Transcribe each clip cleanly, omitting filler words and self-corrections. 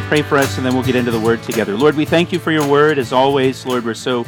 pray for us, and then we'll get into the Word together. Lord, we thank you for your Word. As always, Lord, we're so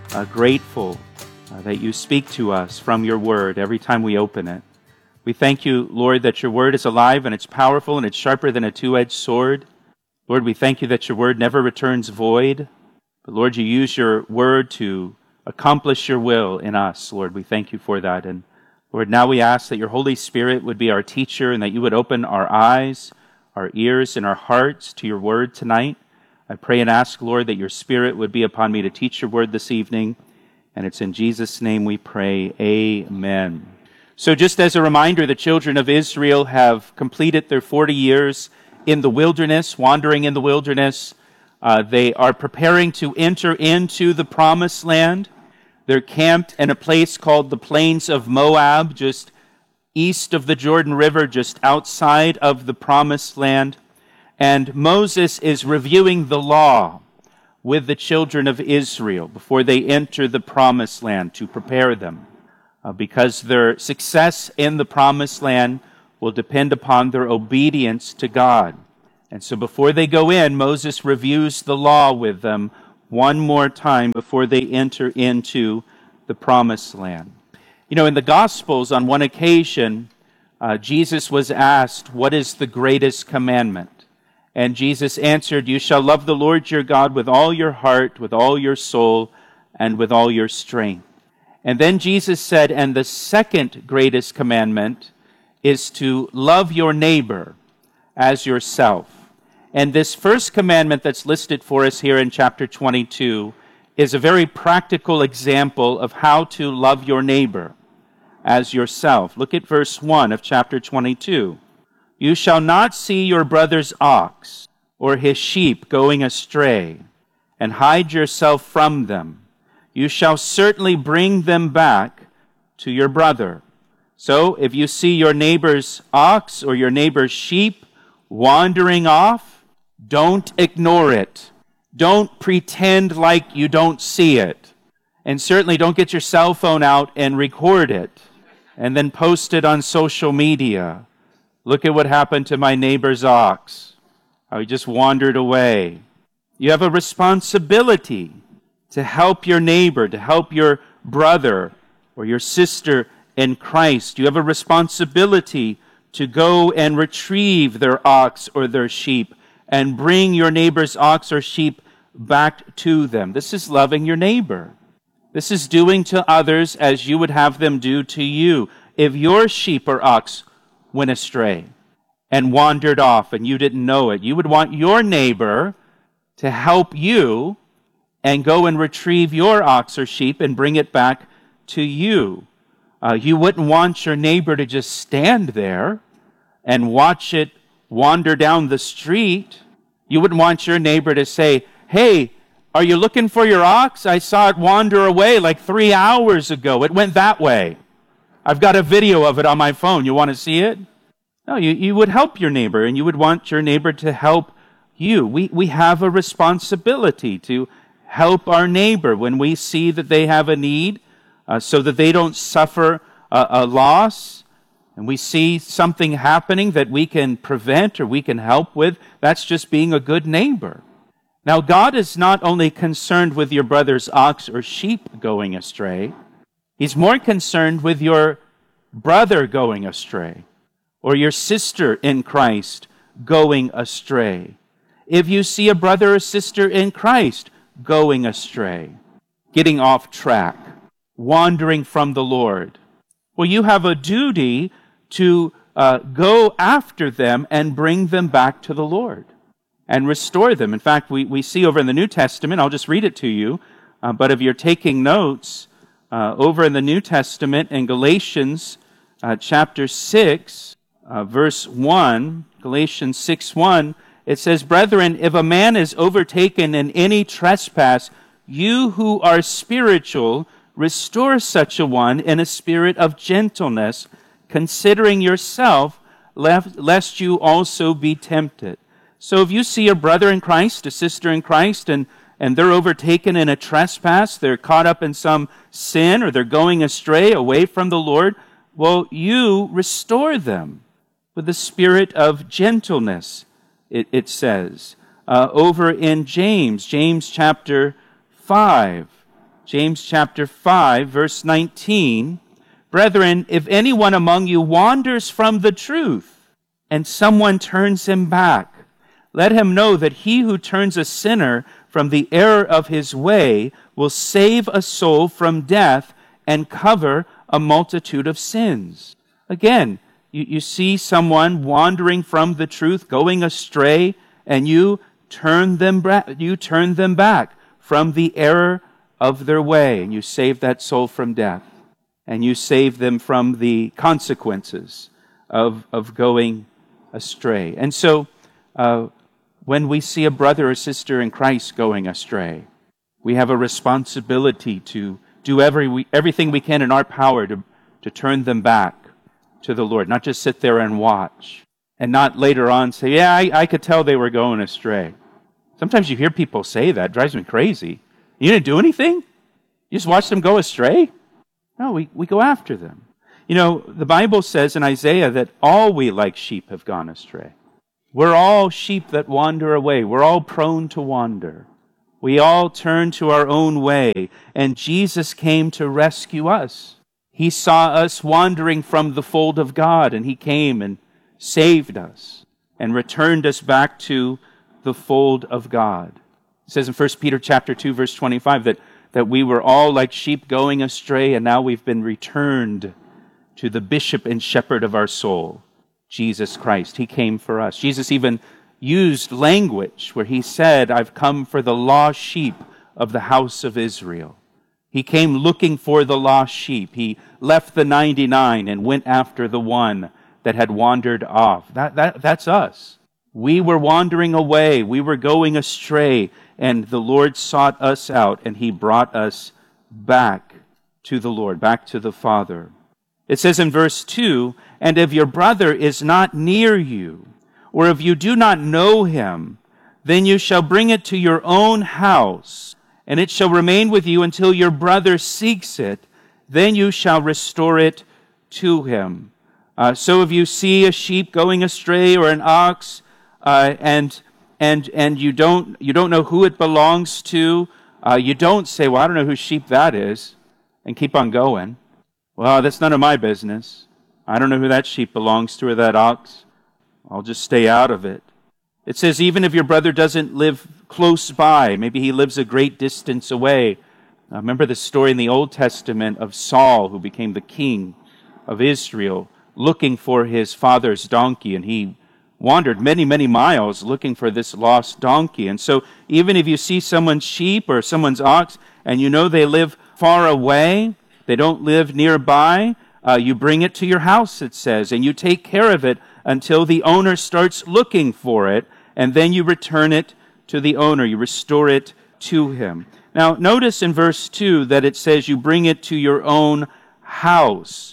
grateful that you speak to us from your Word every time we open it. We thank you, Lord, that your Word is alive and it's powerful and it's sharper than a two-edged sword. Lord, we thank you that your Word never returns void. But Lord, you use your Word to accomplish your will in us. Lord, we thank you for that. And Lord, now we ask that your Holy Spirit would be our teacher and that you would open our eyes, our ears, and our hearts to your Word tonight. I pray and ask, Lord, that your Spirit would be upon me to teach your Word this evening. And it's in Jesus' name we pray. Amen. So just as a reminder, the children of Israel have completed their 40 years in the wilderness, wandering in the wilderness. They are preparing to enter into the promised land. They're camped in a place called the Plains of Moab, just east of the Jordan River, just outside of the promised land. And Moses is reviewing the law with the children of Israel before they enter the promised land to prepare them, because their success in the promised land will depend upon their obedience to God. And so before they go in, Moses reviews the law with them one more time before they enter into the promised land. You know, in the Gospels, on one occasion, Jesus was asked, "What is the greatest commandment?" And Jesus answered, "You shall love the Lord your God with all your heart, with all your soul, and with all your strength." And then Jesus said, "And the second greatest commandment is to love your neighbor as yourself." And this first commandment that's listed for us here in chapter 22 is a very practical example of how to love your neighbor as yourself. Look at verse 1 of chapter 22. "You shall not see your brother's ox or his sheep going astray, and hide yourself from them. You shall certainly bring them back to your brother." So if you see your neighbor's ox or your neighbor's sheep wandering off, don't ignore it. Don't pretend like you don't see it. And certainly don't get your cell phone out and record it and then post it on social media. "Look at what happened to my neighbor's ox. How he just wandered away." You have a responsibility to help your neighbor, to help your brother or your sister in Christ. You have a responsibility to go and retrieve their ox or their sheep and bring your neighbor's ox or sheep back to them. This is loving your neighbor. This is doing to others as you would have them do to you. If your sheep or ox went astray and wandered off and you didn't know it, you would want your neighbor to help you and go and retrieve your ox or sheep and bring it back to you. You wouldn't want your neighbor to just stand there and watch it wander down the street. You wouldn't want your neighbor to say, "Hey, are you looking for your ox? I saw it wander away like 3 hours ago. It went that way. I've got a video of it on my phone. You want to see it?" No, you would help your neighbor, and you would want your neighbor to help you. We have a responsibility to help our neighbor when we see that they have a need, so that they don't suffer a loss. And we see something happening that we can prevent or we can help with. That's just being a good neighbor. Now, God is not only concerned with your brother's ox or sheep going astray. He's more concerned with your brother going astray or your sister in Christ going astray. If you see a brother or sister in Christ going astray, getting off track, wandering from the Lord, well, you have a duty to go after them and bring them back to the Lord and restore them. In fact, we see over in the New Testament, I'll just read it to you, but if you're taking notes, over in the New Testament in Galatians chapter 6, verse 1, Galatians 6:1, it says, "Brethren, if a man is overtaken in any trespass, you who are spiritual, restore such a one in a spirit of gentleness, considering yourself, lest you also be tempted." So if you see a brother in Christ, a sister in Christ, and they're overtaken in a trespass, they're caught up in some sin, or they're going astray away from the Lord, well, you restore them with the spirit of gentleness, it says. over in James chapter 5. James chapter 5, verse 19. Brethren, if anyone among you wanders from the truth, and someone turns him back, let him know that he who turns a sinner from the error of his way will save a soul from death and cover a multitude of sins. Again, you see someone wandering from the truth, going astray, and you turn them back from the error of their way, and you save that soul from death, and you save them from the consequences of going astray. And so, when we see a brother or sister in Christ going astray, we have a responsibility to do everything we can in our power to turn them back to the Lord, not just sit there and watch, and not later on say, yeah, I could tell they were going astray. Sometimes you hear people say that. It drives me crazy. You didn't do anything? You just watched them go astray? No, we go after them. You know, the Bible says in Isaiah that all we like sheep have gone astray. We're all sheep that wander away. We're all prone to wander. We all turn to our own way, and Jesus came to rescue us. He saw us wandering from the fold of God, and He came and saved us and returned us back to the fold of God. It says in 1 Peter chapter 2, verse 25, that we were all like sheep going astray, and now we've been returned to the bishop and shepherd of our soul, Jesus Christ. He came for us. Jesus even used language where He said, I've come for the lost sheep of the house of Israel. He came looking for the lost sheep. He left the 99 and went after the one that had wandered off. That's us. We were wandering away. We were going astray, and the Lord sought us out, and He brought us back to the Lord, back to the Father. It says in verse 2, and if your brother is not near you, or if you do not know him, then you shall bring it to your own house, and it shall remain with you until your brother seeks it. Then you shall restore it to him. So if you see a sheep going astray or an ox, and you don't know who it belongs to, you don't say, well, I don't know whose sheep that is, and keep on going. Well, that's none of my business. I don't know who that sheep belongs to or that ox. I'll just stay out of it. It says even if your brother doesn't live close by, maybe he lives a great distance away. Remember the story in the Old Testament of Saul, who became the king of Israel, looking for his father's donkey, and he wandered many, many miles looking for this lost donkey. And so even if you see someone's sheep or someone's ox, and you know they live far away, they don't live nearby, you bring it to your house, it says, and you take care of it until the owner starts looking for it, and then you return it to the owner. You restore it to him. Now, notice in verse 2 that it says you bring it to your own house.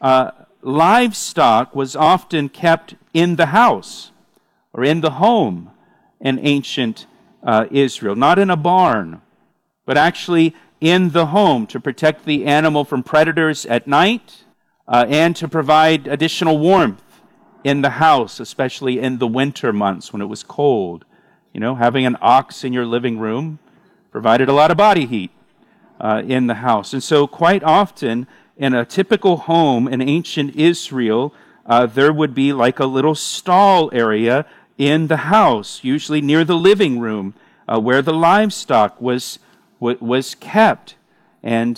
Livestock was often kept in the house or in the home in ancient Israel, not in a barn, but actually in the home to protect the animal from predators at night and to provide additional warmth in the house, especially in the winter months when it was cold. You know, having an ox in your living room provided a lot of body heat in the house. And so quite often in a typical home in ancient Israel, there would be like a little stall area in the house, usually near the living room, where the livestock was kept. And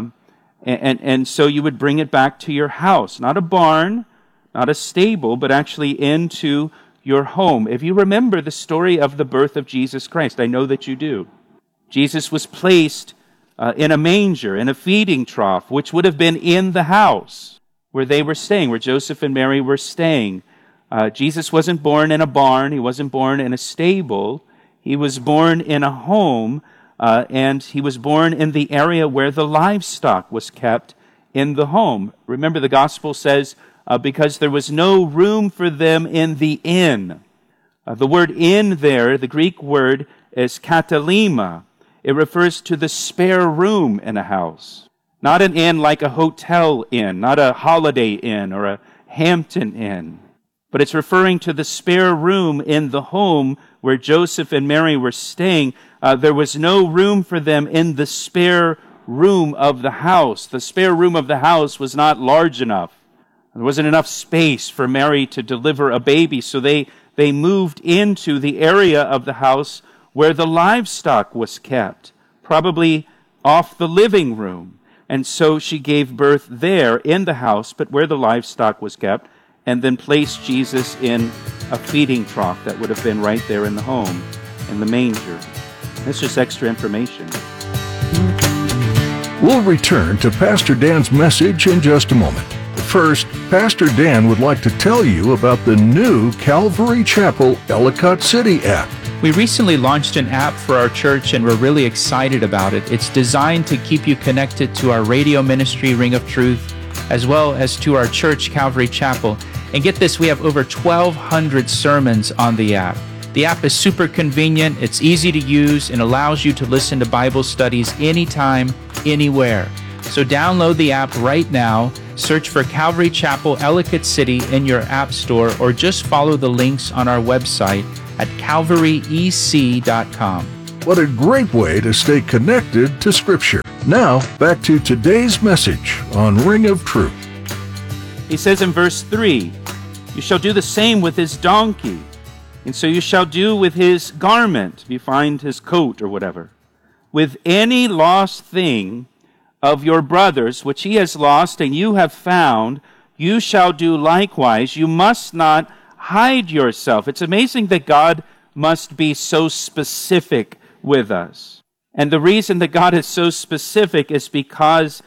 so you would bring it back to your house, not a barn, not a stable, but actually into your home. If you remember the story of the birth of Jesus Christ, I know that you do. Jesus was placed in a manger, in a feeding trough, which would have been in the house where they were staying, where Joseph and Mary were staying. Jesus wasn't born in a barn. He wasn't born in a stable. He was born in a home, and he was born in the area where the livestock was kept in the home. Remember, the gospel says, because there was no room for them in the inn. The word inn there, the Greek word, is katalima. It refers to the spare room in a house. Not an inn like a hotel inn, not a Holiday Inn or a Hampton Inn, but it's referring to the spare room in the home where Joseph and Mary were staying. There was no room for them in the spare room of the house. The spare room of the house was not large enough. There wasn't enough space for Mary to deliver a baby, so they moved into the area of the house where the livestock was kept, probably off the living room. And so she gave birth there in the house, but where the livestock was kept, and then placed Jesus in a feeding trough that would have been right there in the home, in the manger. That's just extra information. We'll return to Pastor Dan's message in just a moment. First, Pastor Dan would like to tell you about the new Calvary Chapel Ellicott City app. We recently launched an app for our church and we're really excited about it. It's designed to keep you connected to our radio ministry, Ring of Truth, as well as to our church, Calvary Chapel. And get this, we have over 1,200 sermons on the app. The app is super convenient, it's easy to use, and allows you to listen to Bible studies anytime, anywhere. So download the app right now, search for Calvary Chapel Ellicott City in your app store, or just follow the links on our website at calvaryec.com. What a great way to stay connected to Scripture. Now, back to today's message on Ring of Truth. He says in verse 3, "You shall do the same with his donkey, and so you shall do with his garment," if you find his coat or whatever, "with any lost thing of your brothers, which he has lost and you have found, you shall do likewise. You must not hide yourself." It's amazing that God must be so specific with us. And the reason that God is so specific is because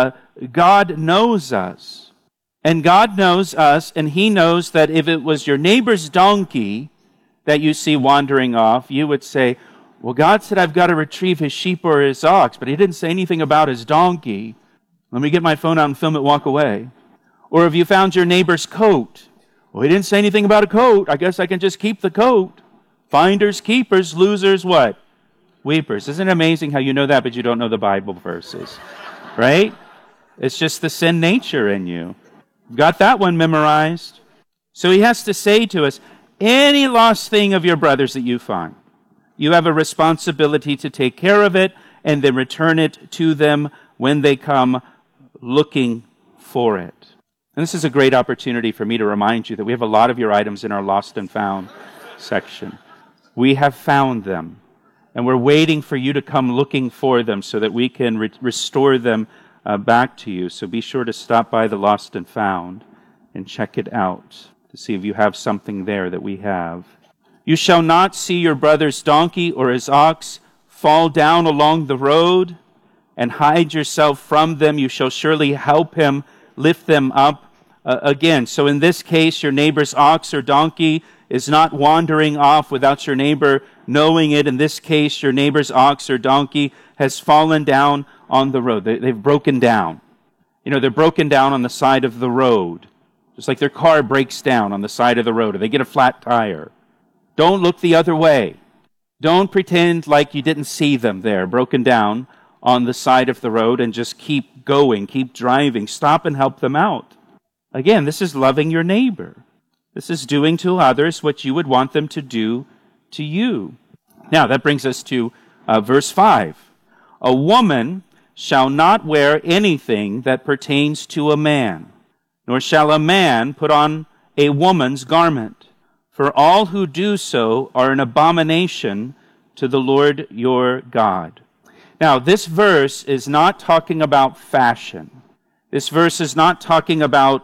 God knows us. And God knows us, and he knows that if it was your neighbor's donkey that you see wandering off, you would say, "Well, God said I've got to retrieve his sheep or his ox, but he didn't say anything about his donkey. Let me get my phone out and film it, walk away." Or if you found your neighbor's coat, "Well, he didn't say anything about a coat. I guess I can just keep the coat." Finders, keepers, losers, what? Weepers. Isn't it amazing how you know that, but you don't know the Bible verses? Right? It's just the sin nature in you. Got that one memorized. So he has to say to us, any lost thing of your brothers that you find, you have a responsibility to take care of it and then return it to them when they come looking for it. And this is a great opportunity for me to remind you that we have a lot of your items in our lost and found section. We have found them, and we're waiting for you to come looking for them so that we can restore them back to you. So be sure to stop by the Lost and Found and check it out to see if you have something there that we have. "You shall not see your brother's donkey or his ox fall down along the road and hide yourself from them. You shall surely help him lift them up again." So in this case, your neighbor's ox or donkey is not wandering off without your neighbor knowing it. In this case, your neighbor's ox or donkey has fallen down on the road. They've broken down. You know, they're broken down on the side of the road, just like their car breaks down on the side of the road, or they get a flat tire. Don't look the other way. Don't pretend like you didn't see them there, broken down on the side of the road, and just keep going, keep driving. Stop and help them out. Again, this is loving your neighbor. This is doing to others what you would want them to do to you. Now, that brings us to verse 5. "A woman shall not wear anything that pertains to a man, nor shall a man put on a woman's garment. For all who do so are an abomination to the Lord your God." Now, this verse is not talking about fashion. This verse is not talking about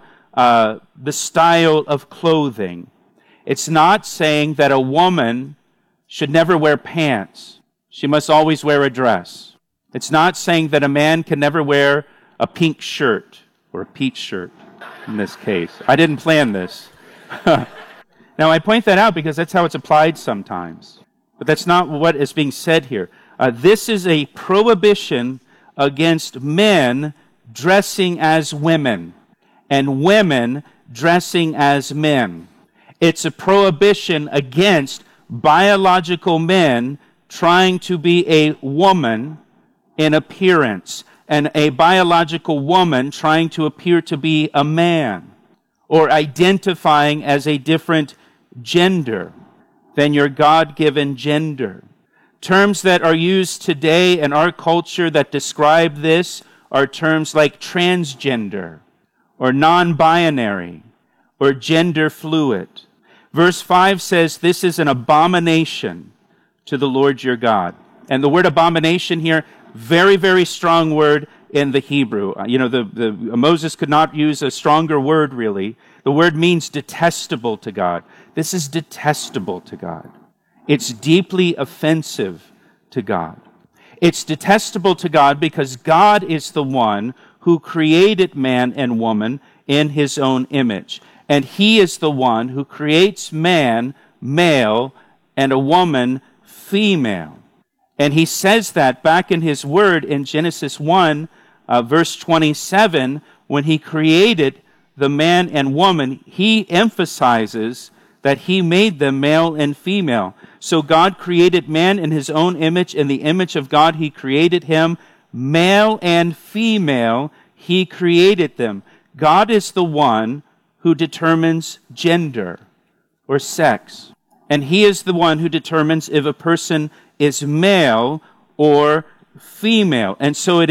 the style of clothing. It's not saying that a woman should never wear pants. She must always wear a dress. It's not saying that a man can never wear a pink shirt or a peach shirt in this case. I didn't plan this. Now, I point that out because that's how it's applied sometimes. But that's not what is being said here. This is a prohibition against men dressing as women and women dressing as men. It's a prohibition against biological men trying to be a woman in appearance and a biological woman trying to appear to be a man, or identifying as a different gender than your God-given gender. Terms that are used today in our culture that describe this are terms like transgender, or non-binary, or gender fluid. Verse 5 says this is an abomination to the Lord your God. And the word abomination here, very, very strong word in the Hebrew. Moses could not use a stronger word, really. The word means detestable to God. This is detestable to God. It's deeply offensive to God. It's detestable to God because God is the one who created man and woman in his own image. And he is the one who creates man male and a woman female. And he says that back in his word in Genesis 1, verse 27, when he created the man and woman, he emphasizes that he made them male and female. So God created man in his own image. In the image of God, he created him. Male and female, he created them. God is the one who determines gender or sex. And he is the one who determines if a person is male or female. And so it